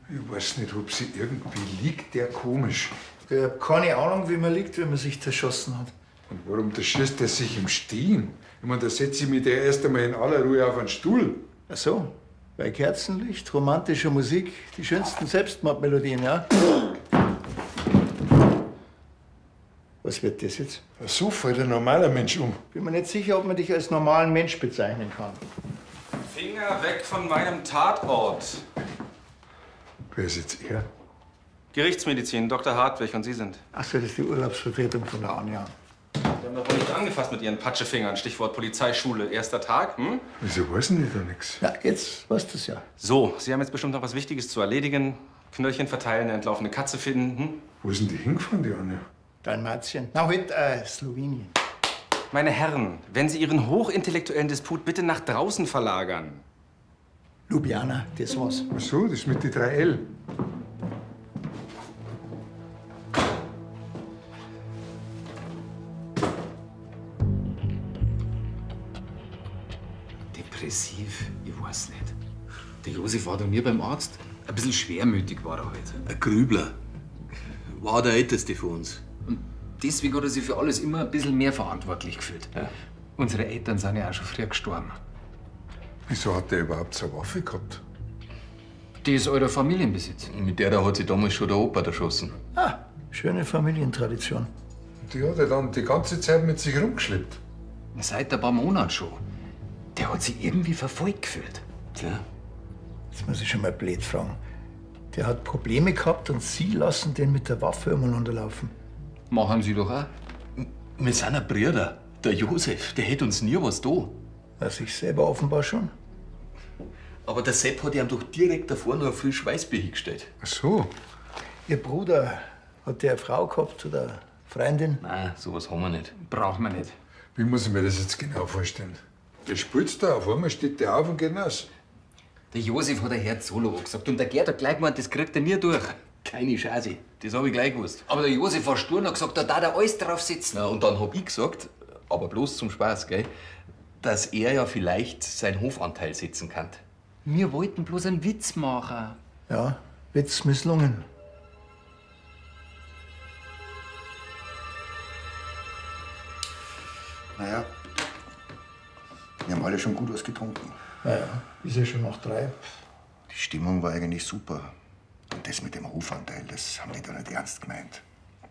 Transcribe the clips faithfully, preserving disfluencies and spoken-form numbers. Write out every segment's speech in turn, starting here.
Ich weiß nicht, ob sie irgendwie liegt, der komisch. Ich hab keine Ahnung, wie man liegt, wenn man sich zerschossen hat. Und warum zerschießt er sich im Stehen? Ich meine, da setze ich mich der erst einmal in aller Ruhe auf einen Stuhl. Ach so, bei Kerzenlicht, romantischer Musik, die schönsten Selbstmordmelodien, ja? Was wird das jetzt? So fällt ein normaler Mensch um. Bin mir nicht sicher, ob man dich als normalen Mensch bezeichnen kann. Finger weg von meinem Tatort. Wer ist jetzt er? Gerichtsmedizin, Doktor Hartwig, und Sie sind? Ach so, das ist die Urlaubsvertretung von der Anja. Sie haben doch wohl nicht angefasst mit Ihren Patschefingern. Stichwort Polizeischule, erster Tag, hm? Wieso wissen die da nichts? Ja, jetzt weißt du es ja. So, Sie haben jetzt bestimmt noch was Wichtiges zu erledigen. Knöllchen verteilen, eine entlaufene Katze finden. Hm? Wo ist denn die hingefahren, die Anja? Dalmatien. Na, heute äh, Slowenien. Meine Herren, wenn Sie Ihren hochintellektuellen Disput bitte nach draußen verlagern. Ljubljana, das war's. Ach so, das mit die drei L. Depressiv? Ich weiß nicht. Der Josef war doch nie beim Arzt. Ein bisschen schwermütig war er halt. Ein Grübler. War der Älteste von uns. Und deswegen hat er sich für alles immer ein bisschen mehr verantwortlich gefühlt. Ja. Unsere Eltern sind ja auch schon früh gestorben. Wieso hat der überhaupt so eine Waffe gehabt? Die ist euer Familienbesitz. Mit der da hat sich damals schon der Opa erschossen. Ah, schöne Familientradition. Die hat er dann die ganze Zeit mit sich rumgeschleppt. Seit ein paar Monaten schon. Der hat sich irgendwie verfolgt gefühlt. Tja. Jetzt muss ich schon mal blöd fragen. Der hat Probleme gehabt und Sie lassen den mit der Waffe umeinander laufen. Machen Sie doch auch. Wir sind ein Brüder. Der Josef, der hätte uns nie was da. Ja, sich selber offenbar schon. Aber der Sepp hat ihm doch direkt davor noch viel Schweißbier hingestellt. Ach so. Ihr Bruder, hat der eine Frau gehabt oder eine Freundin? Nein, sowas haben wir nicht. Braucht man nicht. Wie muss ich mir das jetzt genau vorstellen? Der spielt da, auf einmal steht der auf und geht raus. Der Josef hat ein Herz Solo gesagt und der Gerd hat gleich gemeint, das kriegt er nie durch. Keine Chance. Das hab ich gleich gewusst. Aber der Josef war stur und hat gesagt, da darf er alles drauf sitzen. Na, und dann hab ich gesagt, aber bloß zum Spaß, gell, dass er ja vielleicht seinen Hofanteil setzen kann. Wir wollten bloß einen Witz machen. Ja, Witz misslungen. Naja, wir haben alle schon gut was getrunken. Naja, ist ja schon nach drei. Die Stimmung war eigentlich super. Und das mit dem Hofanteil, das haben die da nicht ernst gemeint.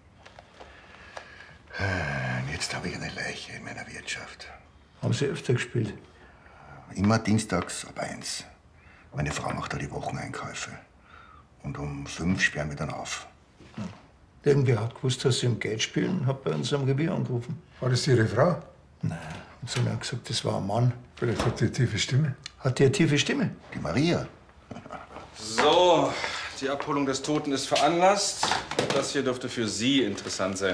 Und jetzt habe ich eine Leiche in meiner Wirtschaft. Haben Sie öfter gespielt? Immer dienstags ab eins. Meine Frau macht da die Wocheneinkäufe. Und um fünf sperren wir dann auf. Hm. Irgendwer hat gewusst, dass Sie um Geld spielen und hat bei uns am Revier angerufen. War das Ihre Frau? Nein, und sie hat gesagt, das war ein Mann. Vielleicht hat die eine tiefe Stimme. Hat die eine tiefe Stimme? Die Maria. So, die Abholung des Toten ist veranlasst. Das hier dürfte für Sie interessant sein.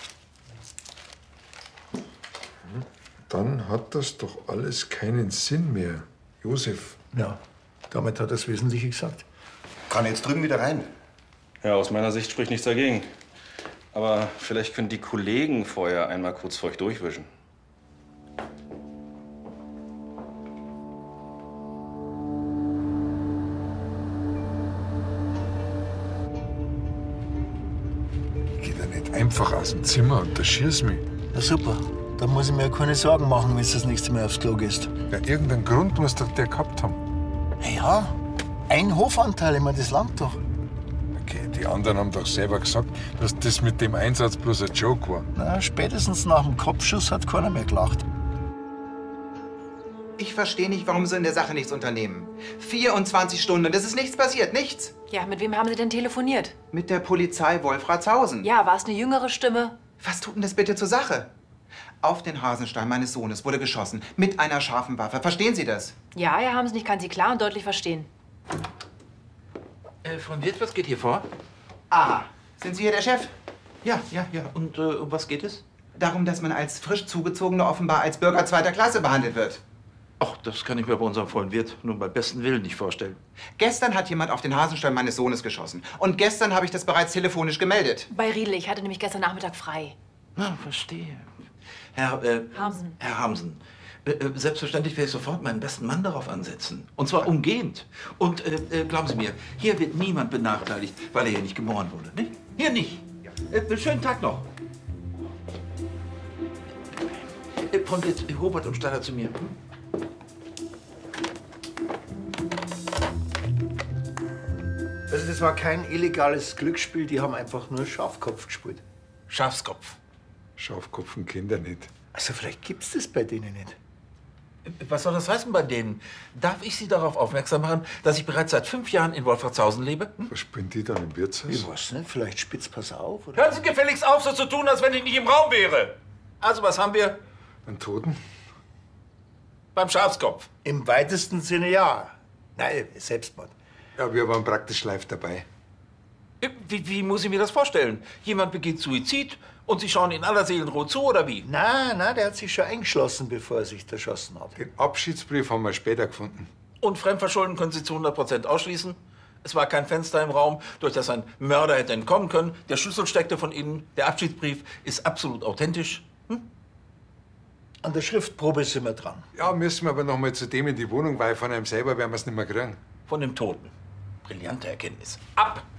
Dann hat das doch alles keinen Sinn mehr. Josef. Ja, damit hat er das Wesentliche gesagt. Kann jetzt drüben wieder rein. Ja, aus meiner Sicht spricht nichts dagegen. Aber vielleicht können die Kollegen vorher einmal kurz für euch durchwischen. Ich geh da nicht einfach aus dem Zimmer und da schieß mich. Na super, dann muss ich mir ja keine Sorgen machen, wenn du das nächste Mal aufs Klo gehst. Ja, irgendeinen Grund muss doch der gehabt haben. Ja, ein Hofanteil, ich meine, das langt doch. Okay, die anderen haben doch selber gesagt, dass das mit dem Einsatz bloß ein Joke war. Na, spätestens nach dem Kopfschuss hat keiner mehr gelacht. Ich verstehe nicht, warum Sie in der Sache nichts unternehmen. vierundzwanzig Stunden und es ist nichts passiert, nichts. Ja, mit wem haben Sie denn telefoniert? Mit der Polizei Wolfratshausen. Ja, war es eine jüngere Stimme? Was tut denn das bitte zur Sache? Auf den Hasenstein meines Sohnes wurde geschossen, mit einer scharfen Waffe. Verstehen Sie das? Ja, Herr Hamsen, ich kann Sie klar und deutlich verstehen. Äh, Frau Wirt, was geht hier vor? Ah, sind Sie hier der Chef? Ja, ja, ja. Und äh, um was geht es? Darum, dass man als frisch Zugezogener offenbar als Bürger zweiter Klasse behandelt wird. Ach, das kann ich mir bei unserem vollen Wirt nur beim besten Willen nicht vorstellen. Gestern hat jemand auf den Hasenstein meines Sohnes geschossen. Und gestern habe ich das bereits telefonisch gemeldet. Bei Riedel, ich hatte nämlich gestern Nachmittag frei. Ah, verstehe. Herr, äh, Hamsen. Herr Hamsen, Äh, äh, selbstverständlich werde ich sofort meinen besten Mann darauf ansetzen. Und zwar umgehend. Und äh, äh, glauben Sie mir, hier wird niemand benachteiligt, weil er hier nicht geboren wurde. Nicht? Hier nicht. Äh, schönen Tag noch. Äh, kommt jetzt Hubert und Steiner zu mir. Hm? Also das war kein illegales Glücksspiel, die haben einfach nur Schafkopf gespielt. Schafskopf. Schafkopfen Kinder nicht. Also vielleicht gibt's das bei denen nicht. Was soll das heißen bei denen? Darf ich Sie darauf aufmerksam machen, dass ich bereits seit fünf Jahren in Wolfratshausen lebe? Hm? Was spielen die dann im Wirtshaus? Ich weiß nicht, vielleicht spitzt pass auf. Oder? Hören Sie gefälligst auf, so zu tun, als wenn ich nicht im Raum wäre. Also, was haben wir? Einen Toten? Beim Schafskopf. Im weitesten Sinne ja. Nein, Selbstmord. Ja, wir waren praktisch live dabei. Wie, wie muss ich mir das vorstellen? Jemand begeht Suizid und Sie schauen in aller Seelenruhe zu, oder wie? Nein, nein, der hat sich schon eingeschlossen, bevor er sich erschossen hat. Den Abschiedsbrief haben wir später gefunden. Und Fremdverschulden können Sie zu hundert Prozent ausschließen? Es war kein Fenster im Raum, durch das ein Mörder hätte entkommen können. Der Schlüssel steckte von innen. Der Abschiedsbrief ist absolut authentisch. Hm? An der Schriftprobe sind wir dran. Ja, müssen wir aber noch mal zu dem in die Wohnung, weil von einem selber werden wir es nicht mehr kriegen. Von dem Toten. Brillante Erkenntnis. Ab!